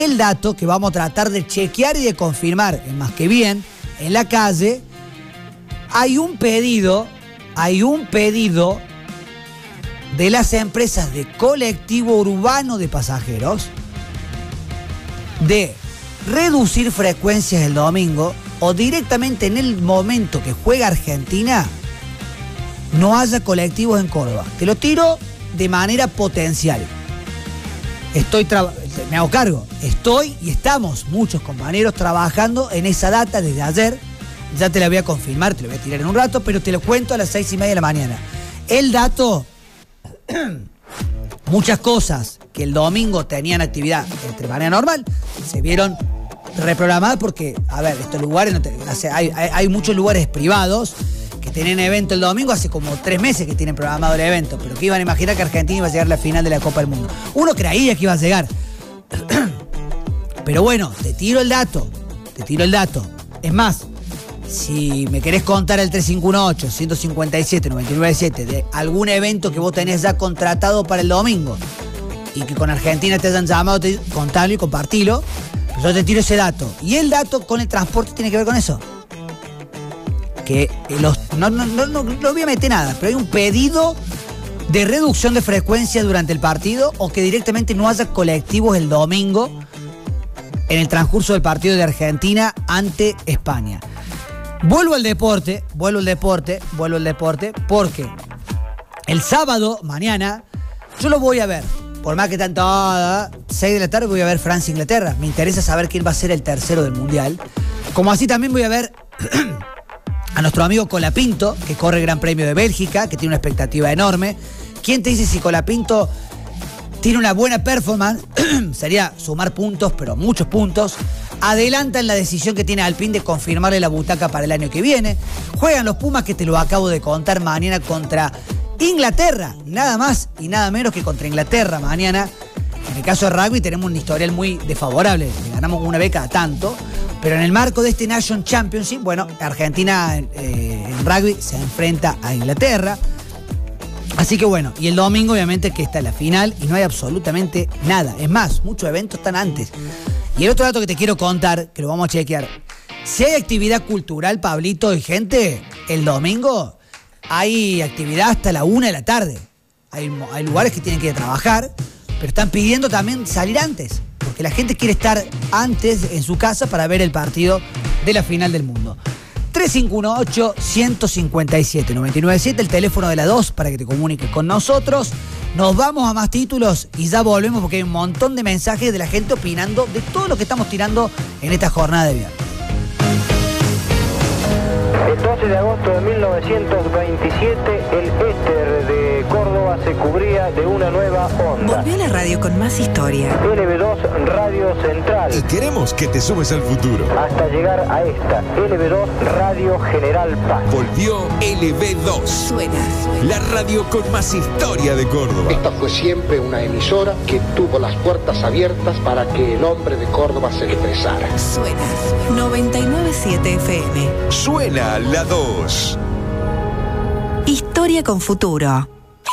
El dato que vamos a tratar de chequear y de confirmar, es más que bien, en la calle, hay un pedido de las empresas de colectivo urbano de pasajeros de reducir frecuencias el domingo o directamente en el momento que juega Argentina no haya colectivos en Córdoba. Te lo tiro de manera potencial. Me hago cargo. Estamos muchos compañeros trabajando en esa data desde ayer. Ya te la voy a confirmar, te lo voy a tirar en un rato, pero te lo cuento a las 6:30 de la mañana. El dato, muchas cosas que el domingo tenían actividad de manera normal, se vieron reprogramadas porque, a ver, estos lugares, hay muchos lugares privados que tienen evento el domingo, hace como 3 meses que tienen programado el evento, pero que iban a imaginar que Argentina iba a llegar a la final de la Copa del Mundo. Uno creía que iba a llegar. Pero bueno, te tiro el dato. Es más, si me querés contar el 3518-157-997 de algún evento que vos tenés ya contratado para el domingo y que con Argentina te hayan llamado, contalo y compartilo. Pues yo te tiro ese dato. Y el dato con el transporte tiene que ver con eso. Que no voy a meter nada, pero hay un pedido de reducción de frecuencia durante el partido o que directamente no haya colectivos el domingo en el transcurso del partido de Argentina ante España. Vuelvo al deporte, porque el sábado, mañana, yo lo voy a ver. Por más que tanto, 6 de la tarde voy a ver Francia-Inglaterra. Me interesa saber quién va a ser el tercero del Mundial. Como así también voy a ver a nuestro amigo Colapinto, que corre el Gran Premio de Bélgica, que tiene una expectativa enorme. ¿Quién te dice si Colapinto tiene una buena performance? Sería sumar puntos, pero muchos puntos. Adelantan la decisión que tiene Alpine de confirmarle la butaca para el año que viene. Juegan los Pumas, que te lo acabo de contar, mañana contra Inglaterra. Nada más y nada menos que contra Inglaterra mañana. En el caso de rugby tenemos un historial muy desfavorable. Le ganamos una vez cada tanto. Pero en el marco de este Nation Championship, bueno, Argentina en rugby se enfrenta a Inglaterra. Así que bueno, y el domingo obviamente que está la final y no hay absolutamente nada. Es más, muchos eventos están antes. Y el otro dato que te quiero contar, que lo vamos a chequear. Si hay actividad cultural, Pablito y gente, el domingo hay actividad hasta la 1 de la tarde. Hay lugares que tienen que ir a trabajar, pero están pidiendo también salir antes. Porque la gente quiere estar antes en su casa para ver el partido de la final del mundo. 3518-157-997, el teléfono de la 2 para que te comuniques con nosotros. Nos vamos a más títulos y ya volvemos porque hay un montón de mensajes de la gente opinando de todo lo que estamos tirando en esta jornada de viernes. El 12 de agosto de 1927, el éter de Córdoba se cubría de una nueva onda. Volvió a la radio con más historia. LB2 Radio Central. Y queremos que te sumes al futuro. Hasta llegar a esta, LB2 Radio General Paz. Volvió LB2. Suena. La radio con más historia de Córdoba. Esta fue siempre una emisora que tuvo las puertas abiertas para que el hombre de Córdoba se expresara. Suena. 997 FM. Suena la 2. Historia con futuro.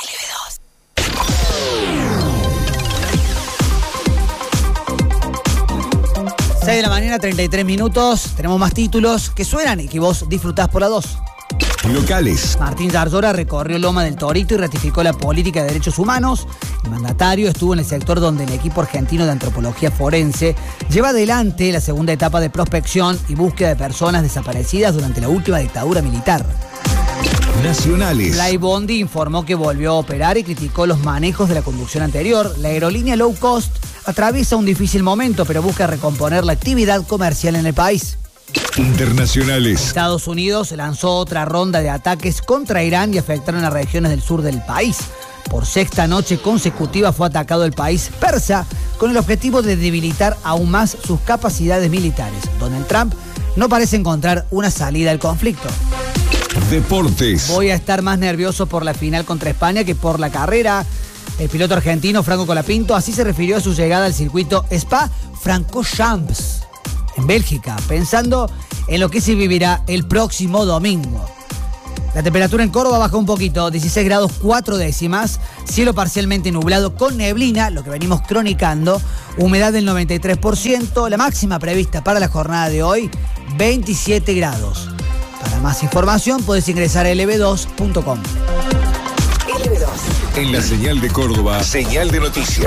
6 de la mañana, 33 minutos. Tenemos más títulos que suenan y que vos disfrutás por la 2. Locales. Martín Zarzora recorrió Loma del Torito y ratificó la política de derechos humanos. El mandatario estuvo en el sector donde el equipo argentino de antropología forense lleva adelante la segunda etapa de prospección y búsqueda de personas desaparecidas durante la última dictadura militar. Nacionales. Flybondi informó que volvió a operar y criticó los manejos de la conducción anterior. La aerolínea low cost atraviesa un difícil momento, pero busca recomponer la actividad comercial en el país. Internacionales. Estados Unidos lanzó otra ronda de ataques contra Irán y afectaron a regiones del sur del país. Por sexta noche consecutiva fue atacado el país persa con el objetivo de debilitar aún más sus capacidades militares. Donald Trump no parece encontrar una salida al conflicto. Deportes. Voy a estar más nervioso por la final contra España que por la carrera. El piloto argentino Franco Colapinto así se refirió a su llegada al circuito Spa-Francorchamps en Bélgica, pensando en lo que se vivirá el próximo domingo. La temperatura en Córdoba bajó un poquito, 16 grados 4 décimas, cielo parcialmente nublado con neblina, lo que venimos cronicando, humedad del 93%, la máxima prevista para la jornada de hoy, 27 grados. Para más información podés ingresar a lb2.com. En la señal de Córdoba, señal de noticias.